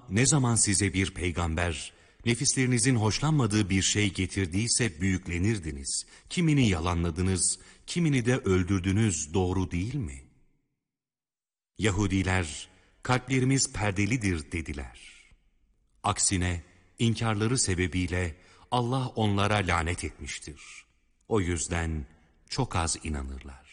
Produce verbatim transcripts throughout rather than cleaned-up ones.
ne zaman size bir peygamber, nefislerinizin hoşlanmadığı bir şey getirdiyse büyüklenirdiniz. Kimini yalanladınız, kimini de öldürdünüz, doğru değil mi? Yahudiler, kalplerimiz perdelidir dediler. Aksine, inkarları sebebiyle Allah onlara lanet etmiştir. O yüzden çok az inanırlar.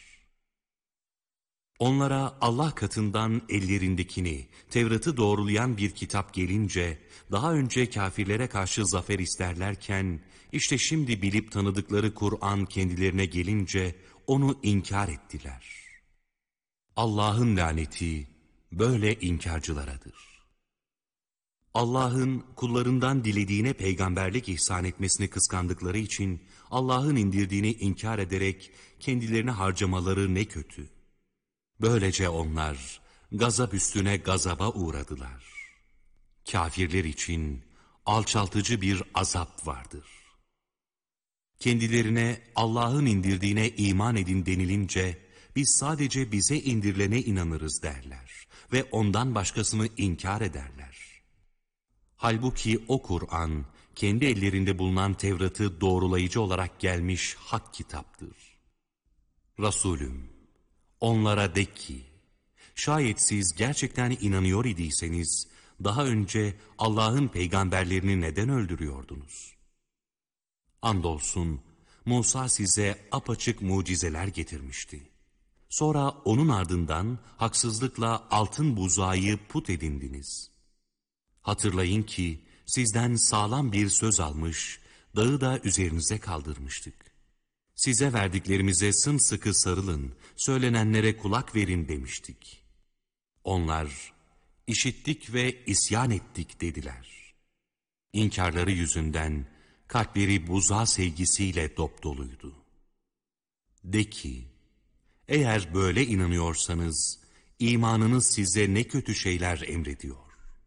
Onlara Allah katından ellerindekini, Tevrat'ı doğrulayan bir kitap gelince, daha önce kafirlere karşı zafer isterlerken, işte şimdi bilip tanıdıkları Kur'an kendilerine gelince, onu inkar ettiler. Allah'ın laneti, böyle inkarcılaradır. Allah'ın kullarından dilediğine peygamberlik ihsan etmesini kıskandıkları için, Allah'ın indirdiğini inkar ederek kendilerine harcamaları ne kötü. Böylece onlar gazap üstüne gazaba uğradılar. Kafirler için alçaltıcı bir azap vardır. Kendilerine Allah'ın indirdiğine iman edin denilince, biz sadece bize indirilene inanırız derler ve ondan başkasını inkar ederler. Halbuki o Kur'an, kendi ellerinde bulunan Tevrat'ı doğrulayıcı olarak gelmiş hak kitaptır. Resulüm, onlara de ki, şayet siz gerçekten inanıyor idiyseniz, daha önce Allah'ın peygamberlerini neden öldürüyordunuz? Andolsun, Musa size apaçık mucizeler getirmişti. Sonra onun ardından haksızlıkla altın buzağı put edindiniz. Hatırlayın ki sizden sağlam bir söz almış, dağı da üzerinize kaldırmıştık. Size verdiklerimize sımsıkı sarılın, söylenenlere kulak verin demiştik. Onlar, işittik ve isyan ettik dediler. İnkarları yüzünden kalpleri buzağı sevgisiyle dopdoluydu. De ki, eğer böyle inanıyorsanız, imanınız size ne kötü şeyler emrediyor.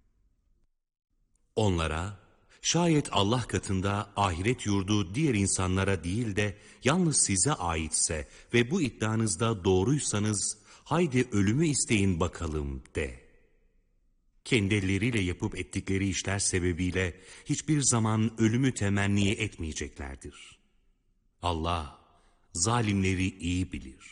Onlara, şayet Allah katında ahiret yurdu diğer insanlara değil de yalnız size aitse ve bu iddianızda doğruysanız, haydi ölümü isteyin bakalım de. Kendi elleriyle yapıp ettikleri işler sebebiyle hiçbir zaman ölümü temenni etmeyeceklerdir. Allah, zalimleri iyi bilir.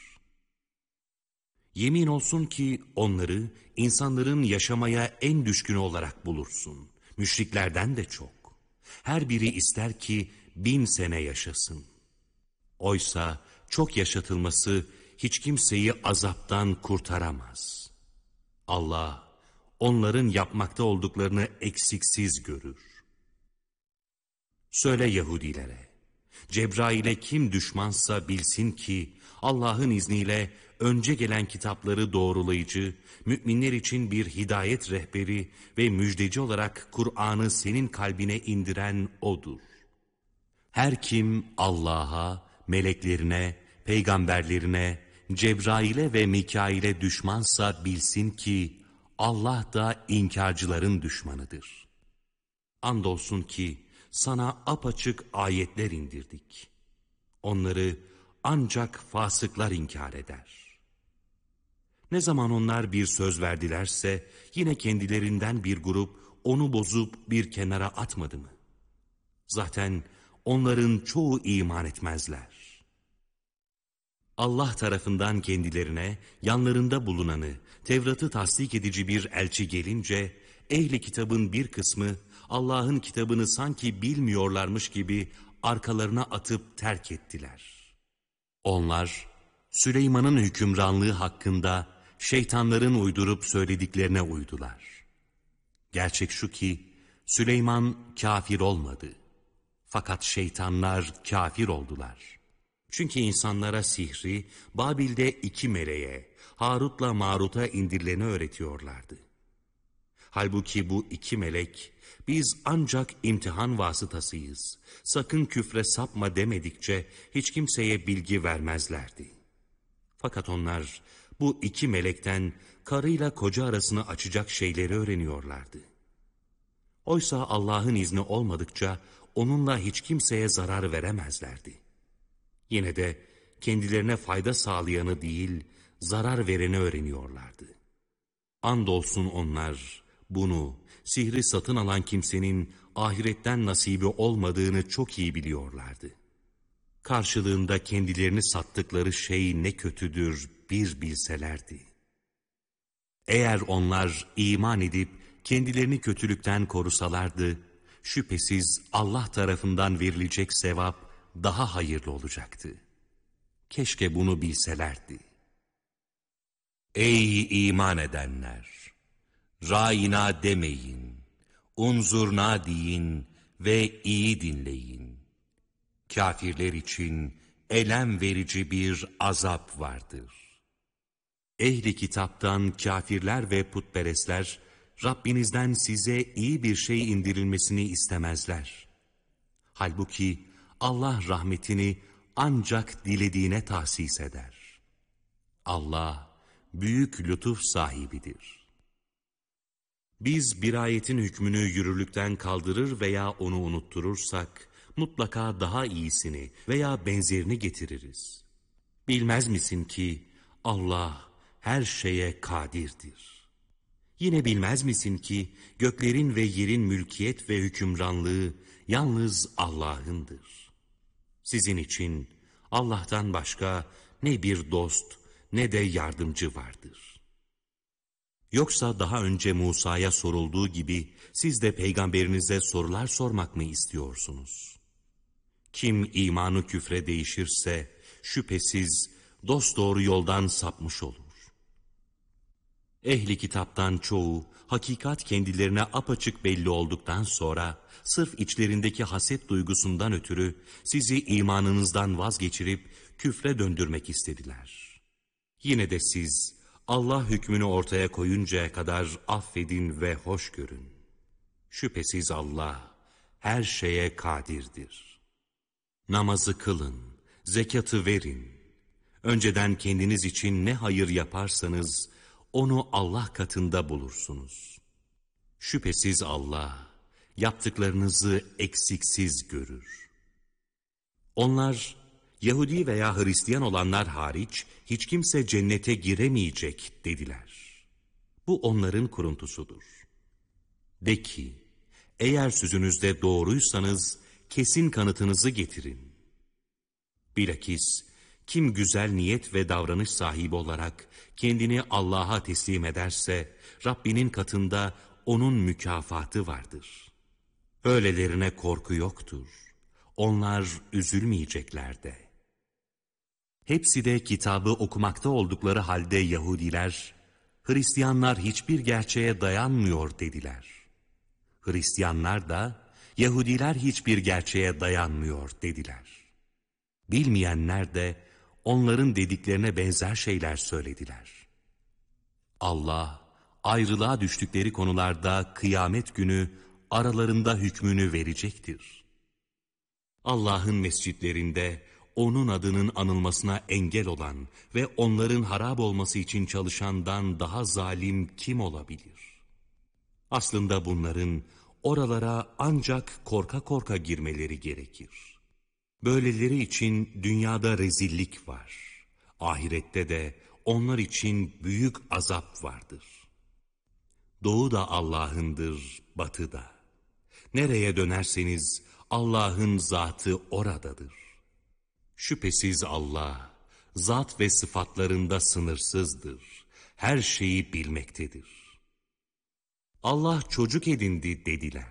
Yemin olsun ki onları insanların yaşamaya en düşkün olarak bulursun. Müşriklerden de çok. Her biri ister ki bin sene yaşasın. Oysa çok yaşatılması hiç kimseyi azaptan kurtaramaz. Allah onların yapmakta olduklarını eksiksiz görür. Söyle Yahudilere, Cebrail'e kim düşmansa bilsin ki Allah'ın izniyle önce gelen kitapları doğrulayıcı, müminler için bir hidayet rehberi ve müjdeci olarak Kur'an'ı senin kalbine indiren O'dur. Her kim Allah'a, meleklerine, peygamberlerine, Cebrail'e ve Mikail'e düşmansa bilsin ki Allah da inkarcıların düşmanıdır. Andolsun ki sana apaçık ayetler indirdik. Onları ancak fasıklar inkar eder. Ne zaman onlar bir söz verdilerse yine kendilerinden bir grup onu bozup bir kenara atmadı mı? Zaten onların çoğu iman etmezler. Allah tarafından kendilerine yanlarında bulunanı, Tevrat'ı tasdik edici bir elçi gelince, ehli kitabın bir kısmı Allah'ın kitabını sanki bilmiyorlarmış gibi arkalarına atıp terk ettiler. Onlar, Süleyman'ın hükümranlığı hakkında şeytanların uydurup söylediklerine uydular. Gerçek şu ki, Süleyman kafir olmadı. Fakat şeytanlar kafir oldular. Çünkü insanlara sihri, Babil'de iki meleğe, Harut'la Marut'a indirileni öğretiyorlardı. Halbuki bu iki melek, biz ancak imtihan vasıtasıyız, sakın küfre sapma demedikçe hiç kimseye bilgi vermezlerdi. Fakat onlar bu iki melekten karıyla koca arasını açacak şeyleri öğreniyorlardı. Oysa Allah'ın izni olmadıkça onunla hiç kimseye zarar veremezlerdi. Yine de kendilerine fayda sağlayanı değil, zarar vereni öğreniyorlardı. Andolsun onlar Bunu, sihri satın alan kimsenin ahiretten nasibi olmadığını çok iyi biliyorlardı. Karşılığında kendilerini sattıkları şey ne kötüdür bir bilselerdi. Eğer onlar iman edip kendilerini kötülükten korusalardı, şüphesiz Allah tarafından verilecek sevap daha hayırlı olacaktı. Keşke bunu bilselerdi. Ey iman edenler! Râina demeyin, unzurna deyin ve iyi dinleyin. Kafirler için elem verici bir azap vardır. Ehli kitaptan kafirler ve putperestler, Rabbinizden size iyi bir şey indirilmesini istemezler. Halbuki Allah rahmetini ancak dilediğine tahsis eder. Allah büyük lütuf sahibidir. Biz bir ayetin hükmünü yürürlükten kaldırır veya onu unutturursak, mutlaka daha iyisini veya benzerini getiririz. Bilmez misin ki Allah her şeye kadirdir. Yine bilmez misin ki göklerin ve yerin mülkiyet ve hükümranlığı yalnız Allah'ındır. Sizin için Allah'tan başka ne bir dost ne de yardımcı vardır. Yoksa daha önce Musa'ya sorulduğu gibi siz de peygamberinize sorular sormak mı istiyorsunuz? Kim imanı küfre değişirse şüphesiz dosdoğru yoldan sapmış olur. Ehli kitaptan çoğu hakikat kendilerine apaçık belli olduktan sonra sırf içlerindeki haset duygusundan ötürü sizi imanınızdan vazgeçirip küfre döndürmek istediler. Yine de siz Allah hükmünü ortaya koyuncaya kadar affedin ve hoş görün. Şüphesiz Allah her şeye kadirdir. Namazı kılın, zekatı verin. Önceden kendiniz için ne hayır yaparsanız onu Allah katında bulursunuz. Şüphesiz Allah yaptıklarınızı eksiksiz görür. Onlar Yahudi veya Hristiyan olanlar hariç hiç kimse cennete giremeyecek dediler. Bu onların kuruntusudur. De ki, eğer sözünüzde doğruysanız kesin kanıtınızı getirin. Bilakis kim güzel niyet ve davranış sahibi olarak kendini Allah'a teslim ederse Rabbinin katında onun mükafatı vardır. Öylelerine korku yoktur. Onlar üzülmeyecekler de. Hepsi de kitabı okumakta oldukları halde Yahudiler, Hristiyanlar hiçbir gerçeğe dayanmıyor dediler. Hristiyanlar da Yahudiler hiçbir gerçeğe dayanmıyor dediler. Bilmeyenler de onların dediklerine benzer şeyler söylediler. Allah ayrılığa düştükleri konularda kıyamet günü aralarında hükmünü verecektir. Allah'ın mescitlerinde onun adının anılmasına engel olan ve onların harap olması için çalışandan daha zalim kim olabilir? Aslında bunların oralara ancak korka korka girmeleri gerekir. Böyleleri için dünyada rezillik var. Ahirette de onlar için büyük azap vardır. Doğu da Allah'ındır, batı da. Nereye dönerseniz Allah'ın zatı oradadır. Şüphesiz Allah, zat ve sıfatlarında sınırsızdır. Her şeyi bilmektedir. Allah çocuk edindi dediler.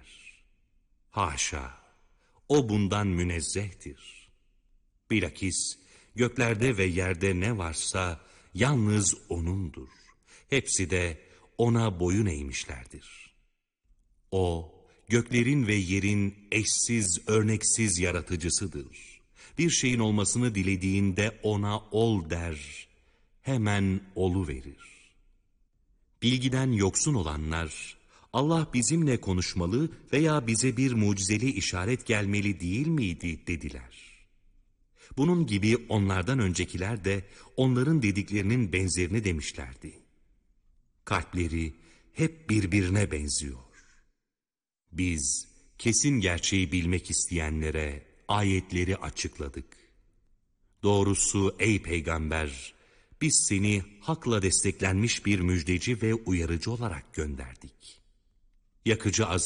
Haşa, o bundan münezzehtir. Bilakis göklerde ve yerde ne varsa yalnız O'nundur. Hepsi de O'na boyun eğmişlerdir. O, göklerin ve yerin eşsiz, örneksiz yaratıcısıdır. Bir şeyin olmasını dilediğinde ona ol der, hemen oluverir. Bilgiden yoksun olanlar, Allah bizimle konuşmalı veya bize bir mucizeli işaret gelmeli değil miydi dediler. Bunun gibi onlardan öncekiler de onların dediklerinin benzerini demişlerdi. Kalpleri hep birbirine benziyor. Biz kesin gerçeği bilmek isteyenlere ayetleri açıkladık. Doğrusu ey peygamber, biz seni hakla desteklenmiş bir müjdeci ve uyarıcı olarak gönderdik. yakıcı azap